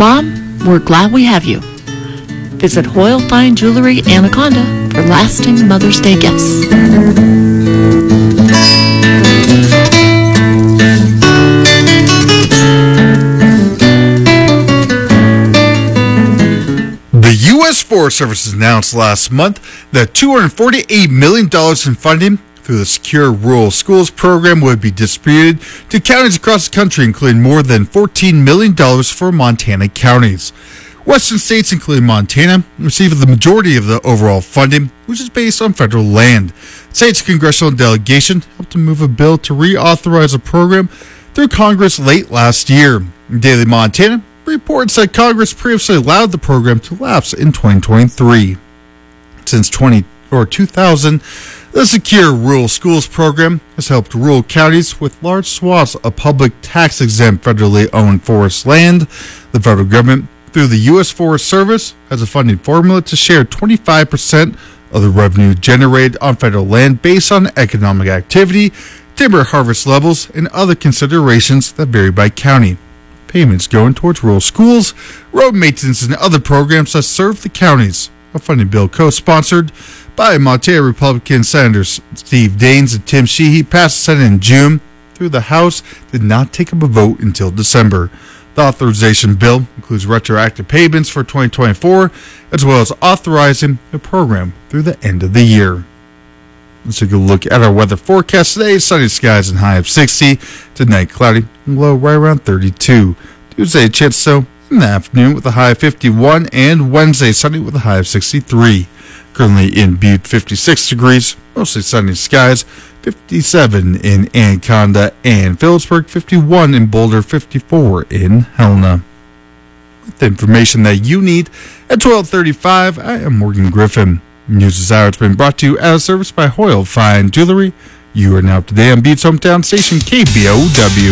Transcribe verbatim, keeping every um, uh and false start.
Mom, we're glad we have you. Visit Hoyle Fine Jewelry Anaconda for lasting Mother's Day gifts. The U S Forest Service announced last month that two hundred forty-eight million dollars in funding through the Secure Rural Schools program would be distributed to counties across the country, including more than fourteen million dollars for Montana counties. Western states, including Montana, receive the majority of the overall funding, which is based on federal land. The state's congressional delegation helped to move a bill to reauthorize the program through Congress late last year. Daily Montana reports that Congress previously allowed the program to lapse in twenty twenty-three. Since twenty or two thousand, the Secure Rural Schools program has helped rural counties with large swaths of public tax-exempt federally owned forest land. The federal government, through the U S Forest Service, has a funding formula to share twenty-five percent of the revenue generated on federal land based on economic activity, timber harvest levels, and other considerations that vary by county. Payments going towards rural schools, road maintenance, and other programs that serve the counties. A funding bill co-sponsored by Montana Republican Senators Steve Daines and Tim Sheehy passed the Senate in June. Through the House, did not take up a vote until December. The authorization bill includes retroactive payments for twenty twenty-four, as well as authorizing the program through the end of the year. Let's take a look at our weather forecast today. Sunny skies and high of sixty. Tonight, cloudy and low right around thirty-two. Tuesday, a chance of snow in the afternoon with a high of fifty-one. And Wednesday, sunny with a high of sixty-three. Currently in Butte, fifty-six degrees. Mostly sunny skies. fifty-seven in Anaconda and Phillipsburg. fifty-one in Boulder. fifty-four in Helena. With the information that you need at twelve thirty-five, I am Morgan Griffin. News this hour has been brought to you as a service by Hoyle Fine Jewelry. You are now up to date on Butte's hometown station, K B O W.